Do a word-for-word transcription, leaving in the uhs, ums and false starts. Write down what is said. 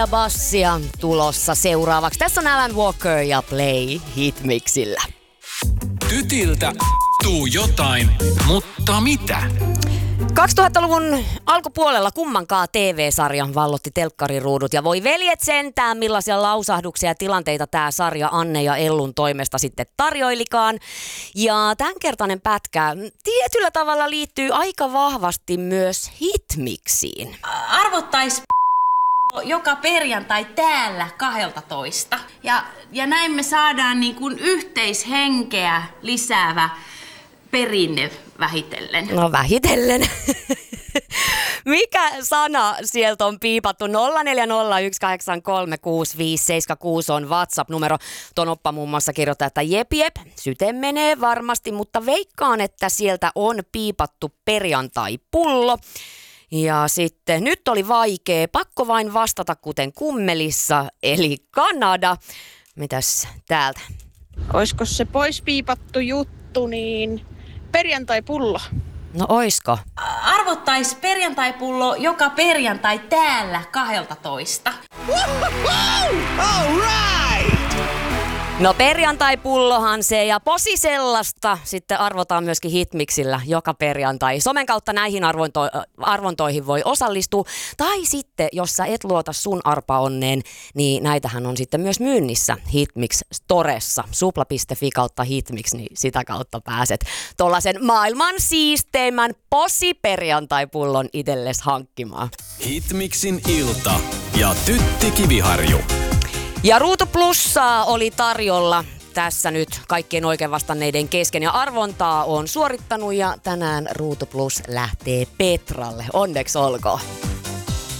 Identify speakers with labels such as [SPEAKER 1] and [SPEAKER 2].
[SPEAKER 1] Bassia tulossa seuraavaksi. Tässä on Alan Walker ja Play Hitmixillä.
[SPEAKER 2] Tytiltä tuu jotain, mutta mitä?
[SPEAKER 1] kaksituhattaluvun alkupuolella kummankaan T V-sarjan vallotti telkkariruudut ja voi veljet sentään, millaisia lausahduksia ja tilanteita tämä sarja Anne ja Ellun toimesta sitten tarjoilikaan. Ja tämänkertainen pätkä tietyllä tavalla liittyy aika vahvasti myös Hitmixiin.
[SPEAKER 3] Arvottais joka perjantai täällä kahdelta toista. Ja, ja näin me saadaan niin kuin yhteishenkeä lisäävä perinne vähitellen.
[SPEAKER 1] No vähitellen. Mikä sana sieltä on piipattu? nolla neljä nolla yksi kahdeksan kolme kuusi viisi seitsemän kuusi on WhatsApp-numero. Tonoppa muun muassa kirjoittaa, että jep jep, syte menee varmasti, mutta veikkaan, että sieltä on piipattu perjantai-pullo. Ja sitten nyt oli vaikea, pakko vain vastata kuten kummelissa, eli Kanada. Mitäs täältä?
[SPEAKER 4] Oisko se pois piipattu juttu, niin perjantai-pullo.
[SPEAKER 1] No oisko?
[SPEAKER 3] Arvottais perjantai-pullo joka perjantai täällä kahdelta toista.
[SPEAKER 2] All right!
[SPEAKER 1] No perjantai-pullohan se ja posi sellaista sitten arvotaan myöskin Hitmixillä joka perjantai. Somen kautta näihin arvonto- arvontoihin voi osallistua. Tai sitten, jos sä et luota sun arpaonneen, niin näitähän on sitten myös myynnissä Hitmix Storessa. supla piste fi kautta Hitmix, niin sitä kautta pääset tollasen maailman siisteimmän posi perjantai-pullon itsellesi hankkimaan.
[SPEAKER 2] Hitmixin ilta ja Tytti Kiviharju.
[SPEAKER 1] Ja Ruutu Plussaa oli tarjolla tässä nyt kaikkien oikein vastanneiden kesken. Ja arvontaa on suorittanut ja tänään Ruutu Plus lähtee Petralle. Onneksi olkoon.